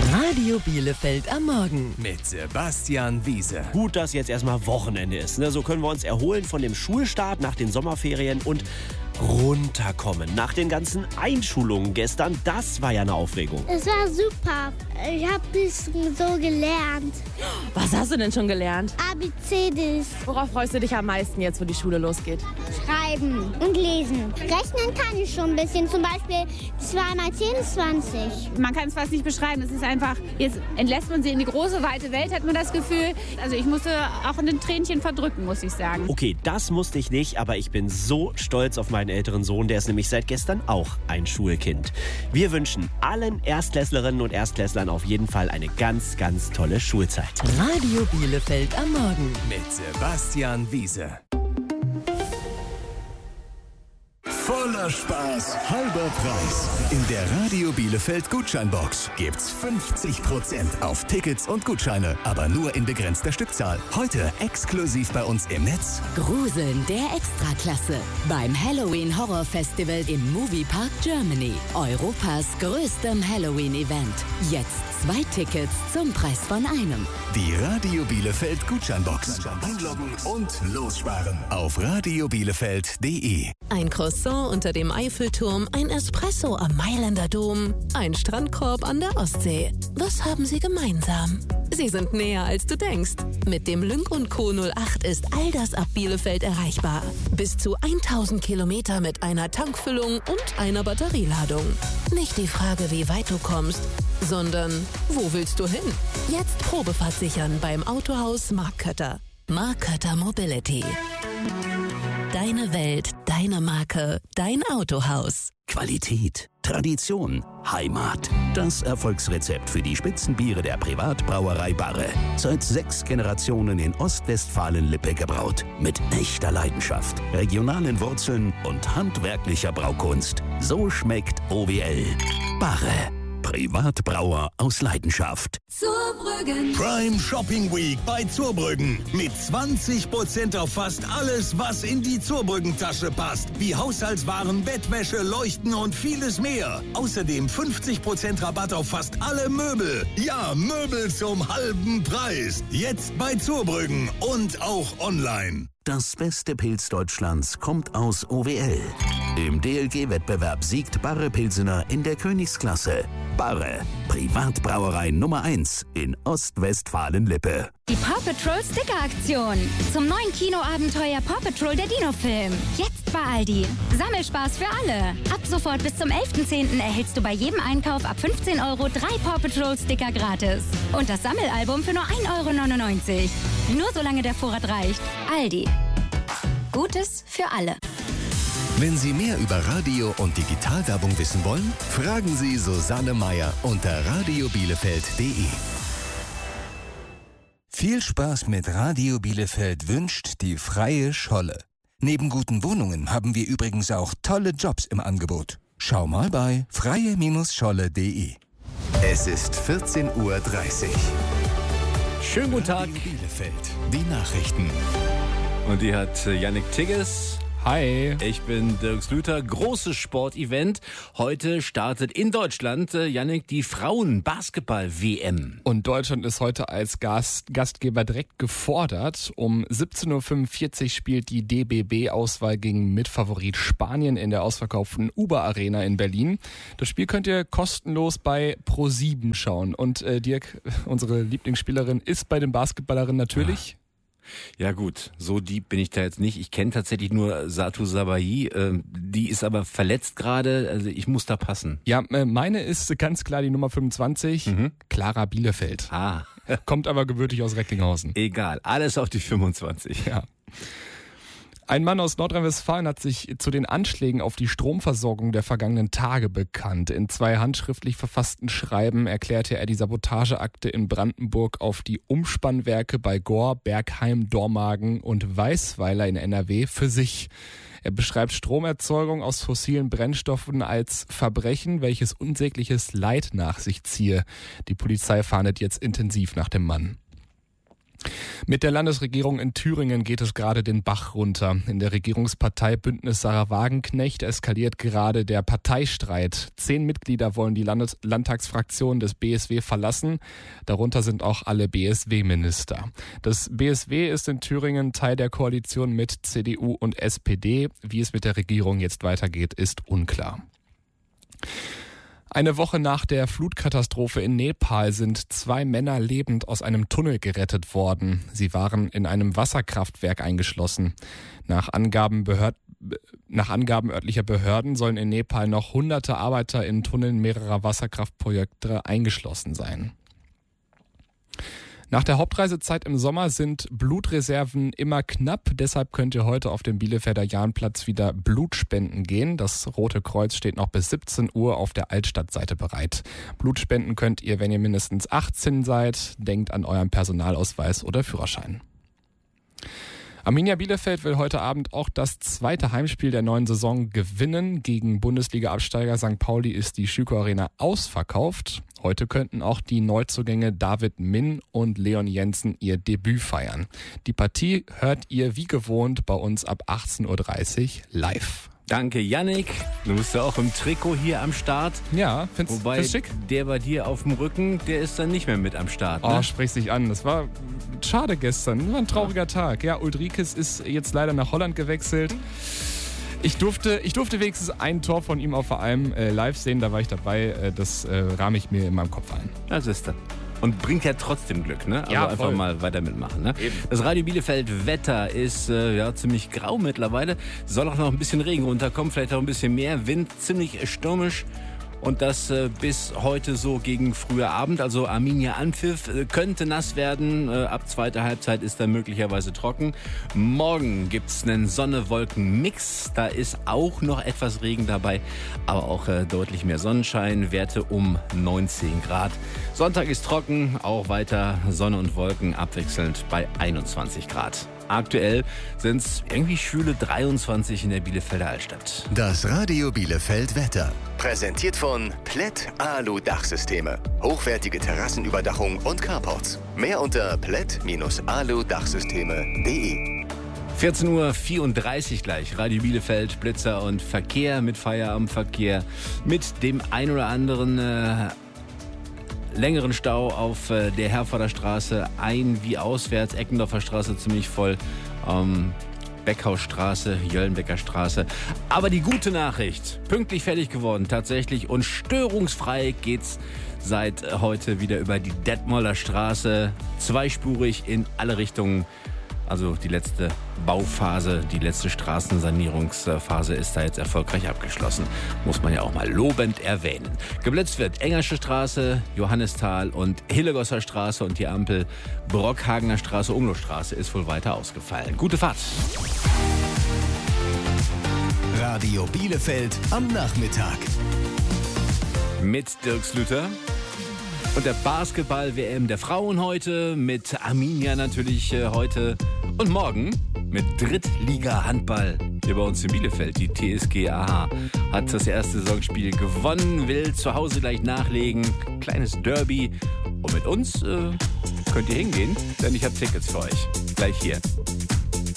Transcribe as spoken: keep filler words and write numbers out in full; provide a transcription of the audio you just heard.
Radio Bielefeld am Morgen mit Sebastian Wiese. Gut, dass jetzt erstmal Wochenende ist. Ne? So können wir uns erholen von dem Schulstart nach den Sommerferien und runterkommen. Nach den ganzen Einschulungen gestern, das war ja eine Aufregung. Es war super. Ich habe ein bisschen so gelernt. Was hast du denn schon gelernt? A B C Ds. Worauf freust du dich am meisten jetzt, wo die Schule losgeht? Schreiben und lesen. Rechnen kann ich schon ein bisschen. Zum Beispiel zwei mal zehn ist zwanzig. Man kann es fast nicht beschreiben. Es ist einfach, jetzt entlässt man sie in die große, weite Welt, hat man das Gefühl. Also ich musste auch ein Tränchen verdrücken, muss ich sagen. Okay, das musste ich nicht, aber ich bin so stolz auf meinen älteren Sohn. Der ist nämlich seit gestern auch ein Schulkind. Wir wünschen allen Erstklässlerinnen und Erstklässlern auf jeden Fall eine ganz, ganz tolle Schulzeit. Radio Bielefeld am Morgen mit Sebastian Wiese. Voller Spaß, halber Preis. In der Radio Bielefeld Gutscheinbox gibt's fünfzig Prozent auf Tickets und Gutscheine, aber nur in begrenzter Stückzahl. Heute exklusiv bei uns im Netz. Gruseln der Extraklasse beim Halloween Horror Festival im Moviepark Germany. Europas größtem Halloween-Event. Jetzt zwei Tickets zum Preis von einem. Die Radio Bielefeld Gutscheinbox. Einloggen und lossparen auf radio bielefeld punkt de. Ein Croissant unter dem Eiffelturm, ein Espresso am Mailänder Dom, ein Strandkorb an der Ostsee. Was haben sie gemeinsam? Sie sind näher, als du denkst. Mit dem Lynk und Co. null acht ist all das ab Bielefeld erreichbar. Bis zu tausend Kilometer mit einer Tankfüllung und einer Batterieladung. Nicht die Frage, wie weit du kommst, sondern wo willst du hin? Jetzt Probefahrt sichern beim Autohaus Mark Kötter. Mark Kötter Mobility. Deine Welt, deine Marke, dein Autohaus. Qualität, Tradition, Heimat. Das Erfolgsrezept für die Spitzenbiere der Privatbrauerei Barre. Seit sechs Generationen in Ostwestfalen-Lippe gebraut. Mit echter Leidenschaft, regionalen Wurzeln und handwerklicher Braukunst. So schmeckt O W L. Barre. Privatbrauer aus Leidenschaft. Zurbrüggen. Prime Shopping Week bei Zurbrüggen. Mit zwanzig Prozent auf fast alles, was in die Zurbrüggen-Tasche passt. Wie Haushaltswaren, Bettwäsche, Leuchten und vieles mehr. Außerdem fünfzig Prozent Rabatt auf fast alle Möbel. Ja, Möbel zum halben Preis. Jetzt bei Zurbrüggen und auch online. Das beste Pilz Deutschlands kommt aus O W L. Im D L G-Wettbewerb siegt Barre Pilsener in der Königsklasse. Barre, Privatbrauerei Nummer eins in Ostwestfalen-Lippe. Die Paw Patrol Sticker-Aktion. Zum neuen Kinoabenteuer Paw Patrol der Dino-Film. Jetzt bei Aldi. Sammelspaß für alle. Ab sofort bis zum elften zehnten erhältst du bei jedem Einkauf ab fünfzehn Euro drei Paw Patrol Sticker gratis. Und das Sammelalbum für nur ein Euro neunundneunzig. Nur solange der Vorrat reicht. Aldi. Gutes für alle. Wenn Sie mehr über Radio- und Digitalwerbung wissen wollen, fragen Sie Susanne Meier unter radio bielefeld punkt de. Viel Spaß mit Radio Bielefeld wünscht die Freie Scholle. Neben guten Wohnungen haben wir übrigens auch tolle Jobs im Angebot. Schau mal bei freie Scholle punkt de. Es ist vierzehn Uhr dreißig. Schönen guten Tag. Radio Bielefeld, die Nachrichten. Und die hat Yannick Tigges. Hi. Ich bin Dirk Slüter. Großes Sportevent. Heute startet in Deutschland, äh, Yannick, die Frauen-Basketball-W M. Und Deutschland ist heute als Gast, Gastgeber direkt gefordert. Um siebzehn Uhr fünfundvierzig spielt die D B B-Auswahl gegen Mitfavorit Spanien in der ausverkauften Uber Arena in Berlin. Das Spiel könnt ihr kostenlos bei Pro sieben schauen. Und äh, Dirk, unsere Lieblingsspielerin, ist bei den Basketballerinnen natürlich... Ja. Ja gut, so deep bin ich da jetzt nicht. Ich kenne tatsächlich nur Satu Sabayi. Äh, die ist aber verletzt gerade. Also ich muss da passen. Ja, äh, meine ist ganz klar die Nummer fünfundzwanzig, mhm. Clara Bielefeld. Ah. Kommt aber gebürtig aus Recklinghausen. Egal, alles auf die fünfundzwanzig. Ja. Ein Mann aus Nordrhein-Westfalen hat sich zu den Anschlägen auf die Stromversorgung der vergangenen Tage bekannt. In zwei handschriftlich verfassten Schreiben erklärte er die Sabotageakte in Brandenburg auf die Umspannwerke bei Gor, Bergheim, Dormagen und Weißweiler in N R W für sich. Er beschreibt Stromerzeugung aus fossilen Brennstoffen als Verbrechen, welches unsägliches Leid nach sich ziehe. Die Polizei fahndet jetzt intensiv nach dem Mann. Mit der Landesregierung in Thüringen geht es gerade den Bach runter. In der Regierungspartei Bündnis Sarah Wagenknecht eskaliert gerade der Parteistreit. Zehn Mitglieder wollen die Landes- Landtagsfraktion des B S W verlassen. Darunter sind auch alle B S W-Minister. Das B S W ist in Thüringen Teil der Koalition mit C D U und S P D. Wie es mit der Regierung jetzt weitergeht, ist unklar. Eine Woche nach der Flutkatastrophe in Nepal sind zwei Männer lebend aus einem Tunnel gerettet worden. Sie waren in einem Wasserkraftwerk eingeschlossen. Nach Angaben, Behörd, nach Angaben örtlicher Behörden sollen in Nepal noch hunderte Arbeiter in Tunneln mehrerer Wasserkraftprojekte eingeschlossen sein. Nach der Hauptreisezeit im Sommer sind Blutreserven immer knapp. Deshalb könnt ihr heute auf dem Bielefelder Jahnplatz wieder Blutspenden gehen. Das Rote Kreuz steht noch bis siebzehn Uhr auf der Altstadtseite bereit. Blutspenden könnt ihr, wenn ihr mindestens achtzehn seid. Denkt an euren Personalausweis oder Führerschein. Arminia Bielefeld will heute Abend auch das zweite Heimspiel der neuen Saison gewinnen. Gegen Bundesliga-Absteiger Sankt Pauli ist die Schüco Arena ausverkauft. Heute könnten auch die Neuzugänge David Min und Leon Jensen ihr Debüt feiern. Die Partie hört ihr wie gewohnt bei uns ab achtzehn Uhr dreißig live. Danke, Yannick. Du bist ja auch im Trikot hier am Start. Ja, findest du schick? Der bei dir auf dem Rücken, der ist dann nicht mehr mit am Start. Ne? Oh, sprich dich an. Das war schade gestern. War ein trauriger Tag. Ja, Ulrikes ist jetzt leider nach Holland gewechselt. Ich durfte, ich durfte wenigstens ein Tor von ihm auf einem äh, live sehen. Da war ich dabei. Äh, das äh, rahme ich mir in meinem Kopf ein. Das ist das. Und bringt ja trotzdem Glück, ne? Also ja, einfach voll. mal weiter mitmachen, ne? Eben. Das Radio Bielefeld Wetter ist äh, ja ziemlich grau mittlerweile. Soll auch noch ein bisschen Regen runterkommen, vielleicht auch ein bisschen mehr. Wind ziemlich stürmisch. Und das äh, bis heute so gegen früher Abend. Also Arminia Anpfiff äh, könnte nass werden. Äh, ab zweiter Halbzeit ist dann möglicherweise trocken. Morgen gibt's einen Sonne-Wolken-Mix. Da ist auch noch etwas Regen dabei, aber auch äh, deutlich mehr Sonnenschein. Werte um neunzehn Grad. Sonntag ist trocken, auch weiter Sonne und Wolken abwechselnd bei einundzwanzig Grad. Aktuell sind es irgendwie schwüle dreiundzwanzig in der Bielefelder Altstadt. Das Radio Bielefeld Wetter. Präsentiert von Plätt Alu Dachsysteme. Hochwertige Terrassenüberdachung und Carports. Mehr unter plätt Alu Dachsysteme punkt de. vierzehn Uhr vierunddreißig gleich. Radio Bielefeld, Blitzer und Verkehr mit Feierabendverkehr. Mit dem ein oder anderen äh, längeren Stau auf äh, der Herforder Straße ein- wie auswärts. Eckendorfer Straße ziemlich voll. Ähm, Beckhausstraße, Jöllenbecker Straße. Aber die gute Nachricht, pünktlich fertig geworden tatsächlich und störungsfrei geht's seit heute wieder über die Detmolder Straße. Zweispurig in alle Richtungen. Also die letzte Bauphase, die letzte Straßensanierungsphase ist da jetzt erfolgreich abgeschlossen. Muss man ja auch mal lobend erwähnen. Geblitzt wird Engersche Straße, Johannisthal und Hillegosser Straße und die Ampel Brockhagener Straße, Umlohstraße ist wohl weiter ausgefallen. Gute Fahrt. Radio Bielefeld am Nachmittag. Mit Dirk Slüter. Und der Basketball-W M der Frauen heute mit Arminia natürlich äh, heute und morgen mit Drittliga-Handball hier bei uns in Bielefeld. Die T S G A H hat das erste Saisonspiel gewonnen, will zu Hause gleich nachlegen. Kleines Derby. Und mit uns äh, könnt ihr hingehen, denn ich habe Tickets für euch. Gleich hier.